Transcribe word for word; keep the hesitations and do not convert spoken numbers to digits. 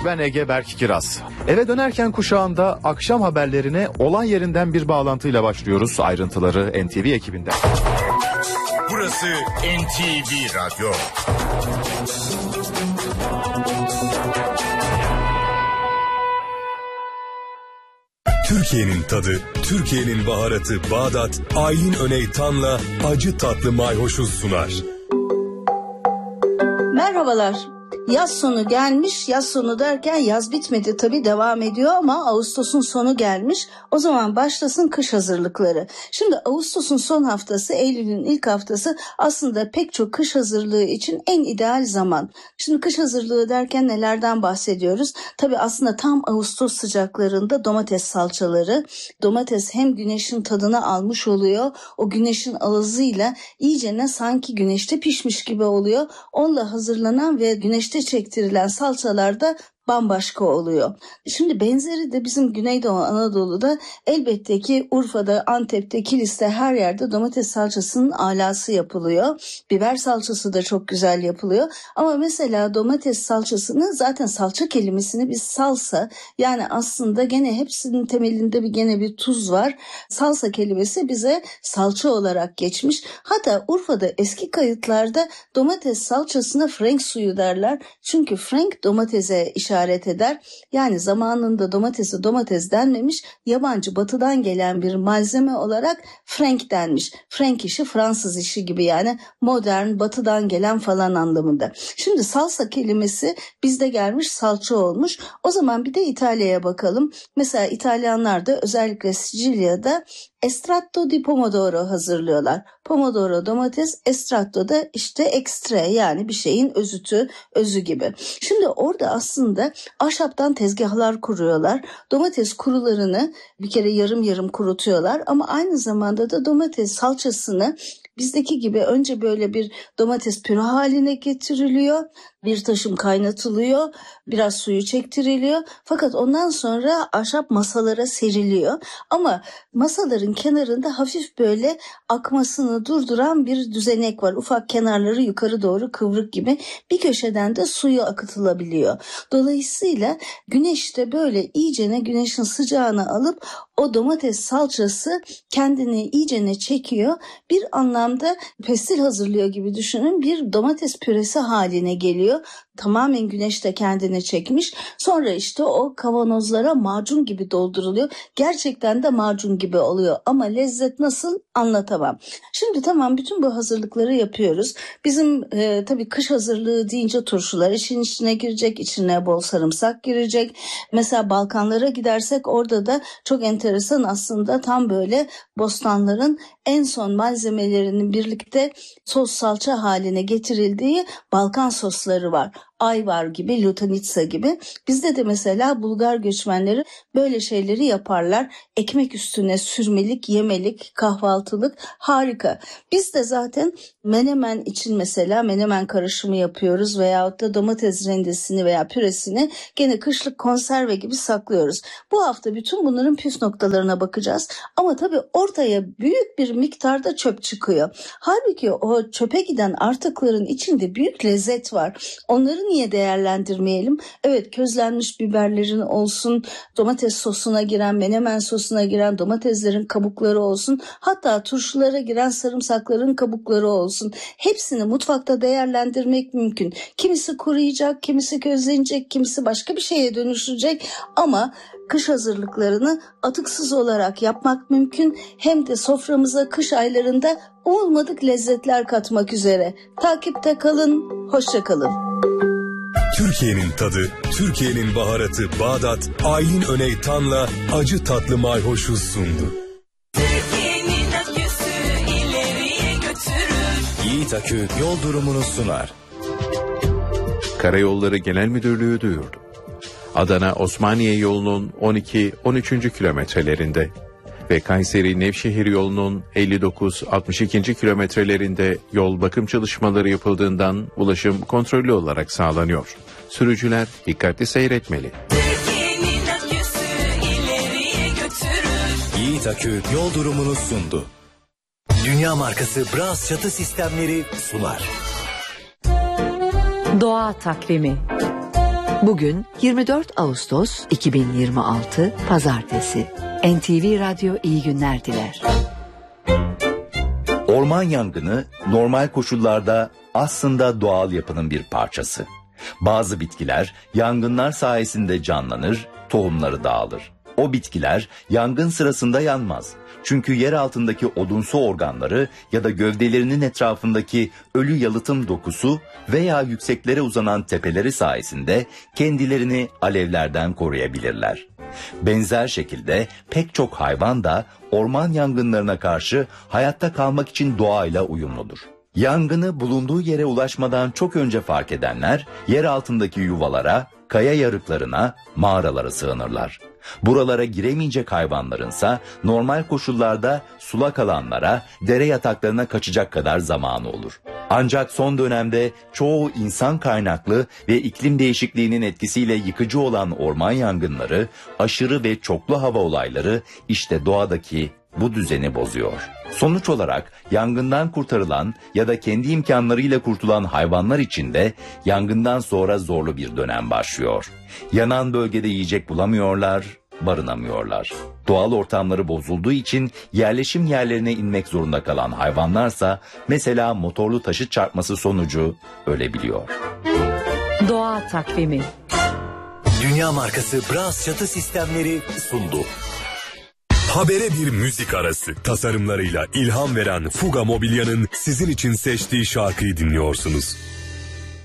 Ben Ege Berk Kiraz. Eve dönerken kuşağında akşam haberlerine olan yerinden bir bağlantıyla başlıyoruz. Ayrıntıları N T V ekibinden. Burası N T V Radyo. Türkiye'nin tadı, Türkiye'nin baharatı Bağdat, Aylin Öneytan'la acı tatlı mayhoşu sunar. Merhabalar. Yaz sonu gelmiş, yaz sonu derken yaz bitmedi tabii, devam ediyor ama Ağustos'un sonu gelmiş. O zaman başlasın kış hazırlıkları. Şimdi Ağustos'un son haftası, Eylül'ün ilk haftası aslında pek çok kış hazırlığı için en ideal zaman. Şimdi kış hazırlığı derken nelerden bahsediyoruz? Tabii aslında tam Ağustos sıcaklarında domates salçaları. Domates hem güneşin tadını almış oluyor, o güneşin ağzıyla iyicene sanki güneşte pişmiş gibi oluyor. Onunla hazırlanan ve güneşte çektirilen salçalar da bambaşka oluyor. Şimdi benzeri de bizim Güneydoğu Anadolu'da elbette ki Urfa'da, Antep'te, Kilis'te her yerde domates salçasının alası yapılıyor. Biber salçası da çok güzel yapılıyor. Ama mesela domates salçasını, zaten salça kelimesini biz salsa, yani aslında gene hepsinin temelinde bir gene bir tuz var. Salsa kelimesi bize salça olarak geçmiş. Hatta Urfa'da eski kayıtlarda domates salçasına Frank suyu derler. Çünkü Frank domatese işaret işaret eder. Yani zamanında domatese domates denmemiş, yabancı batıdan gelen bir malzeme olarak Frank denmiş. Frank işi Fransız işi gibi, yani modern batıdan gelen falan anlamında. Şimdi salsa kelimesi bizde gelmiş, salça olmuş. O zaman bir de İtalya'ya bakalım. Mesela İtalyanlar da özellikle Sicilya'da estratto di pomodoro hazırlıyorlar. Pomodoro domates, estratto da işte ekstre, yani bir şeyin özütü, özü gibi. Şimdi orada aslında ahşaptan tezgahlar kuruyorlar. Domates kurularını bir kere yarım yarım kurutuyorlar ama aynı zamanda da domates salçasını bizdeki gibi önce böyle bir domates püre haline getiriliyor. Bir taşım kaynatılıyor, biraz suyu çektiriliyor. Fakat ondan sonra ahşap masalara seriliyor. Ama masaların kenarında hafif böyle akmasını durduran bir düzenek var. Ufak kenarları yukarı doğru kıvrık gibi. Bir köşeden de suyu akıtılabiliyor. Dolayısıyla güneşte böyle iyicene güneşin sıcağını alıp o domates salçası kendini iyicene çekiyor. Bir anlamda pestil hazırlıyor gibi düşünün. Bir domates püresi haline geliyor. Tamamen güneşte kendini çekmiş. Sonra işte o kavanozlara macun gibi dolduruluyor. Gerçekten de macun gibi oluyor. Ama lezzet nasıl anlatamam. Şimdi tamam, bütün bu hazırlıkları yapıyoruz. Bizim e, tabii kış hazırlığı deyince turşular işin içine girecek. İçine bol sarımsak girecek. Mesela Balkanlara gidersek orada da çok enteresan aslında, tam böyle bostanların en son malzemelerinin birlikte sos salça haline getirildiği Balkan sosları var. Ayvar gibi, lutanitsa gibi. Bizde de mesela Bulgar göçmenleri böyle şeyleri yaparlar. Ekmek üstüne sürmelik, yemelik, kahvaltılık, harika. Biz de zaten menemen için mesela menemen karışımı yapıyoruz veyahut da domates rendesini veya püresini gene kışlık konserve gibi saklıyoruz. Bu hafta bütün bunların püf noktalarına bakacağız. Ama tabii ortaya büyük bir miktarda çöp çıkıyor. Halbuki o çöpe giden artıkların içinde büyük lezzet var. Onları niye değerlendirmeyelim? Evet, közlenmiş biberlerin olsun, domates sosuna giren, menemen sosuna giren domateslerin kabukları olsun, hatta turşulara giren sarımsakların kabukları olsun. Hepsini mutfakta değerlendirmek mümkün. Kimisi kuruyacak, kimisi közlenecek, kimisi başka bir şeye dönüşecek ama kış hazırlıklarını atıksız olarak yapmak mümkün. Hem de soframıza kış aylarında umulmadık lezzetler katmak üzere. Takipte kalın, hoşça kalın. Türkiye'nin tadı, Türkiye'nin baharatı Bağdat, Aylin Öneytan'la acı tatlı mayhoşu sundu. Türkiye'nin aküsü ileriye götürür. Yiğit Akü yol durumunu sunar. Karayolları Genel Müdürlüğü duyurdu. Adana Osmaniye yolunun on iki on üçüncü kilometrelerinde ve Kayseri Nevşehir yolunun elli dokuz altmış ikinci kilometrelerinde yol bakım çalışmaları yapıldığından ulaşım kontrollü olarak sağlanıyor. Sürücüler dikkatli seyretmeli. Türkiye'nin aküsü ileriye götürür. Yiğit Akü yol durumunu sundu. Dünya markası Bras çatı sistemleri sunar. Doğa takvimi. Bugün yirmi dört Ağustos iki bin yirmi altı Pazartesi. N T V Radyo iyi günler diler. Orman yangını normal koşullarda aslında doğal yapının bir parçası. Bazı bitkiler yangınlar sayesinde canlanır, tohumları dağılır. O bitkiler yangın sırasında yanmaz. Çünkü yer altındaki odunsu organları ya da gövdelerinin etrafındaki ölü yalıtım dokusu veya yükseklere uzanan tepeleri sayesinde kendilerini alevlerden koruyabilirler. Benzer şekilde pek çok hayvan da orman yangınlarına karşı hayatta kalmak için doğayla uyumludur. Yangını bulunduğu yere ulaşmadan çok önce fark edenler yer altındaki yuvalara, kaya yarıklarına, mağaralara sığınırlar. Buralara giremeyecek hayvanlarınsa normal koşullarda sulak alanlara, dere yataklarına kaçacak kadar zamanı olur. Ancak son dönemde çoğu insan kaynaklı ve iklim değişikliğinin etkisiyle yıkıcı olan orman yangınları, aşırı ve çoklu hava olayları işte doğadaki bu düzeni bozuyor. Sonuç olarak yangından kurtarılan ya da kendi imkanlarıyla kurtulan hayvanlar için de yangından sonra zorlu bir dönem başlıyor. Yanan bölgede yiyecek bulamıyorlar, barınamıyorlar. Doğal ortamları bozulduğu için yerleşim yerlerine inmek zorunda kalan hayvanlarsa mesela motorlu taşıt çarpması sonucu ölebiliyor. Doğa takvimi. Dünya markası Bras çatı sistemleri sundu. Habere bir müzik arası. Tasarımlarıyla ilham veren Fuga Mobilya'nın sizin için seçtiği şarkıyı dinliyorsunuz.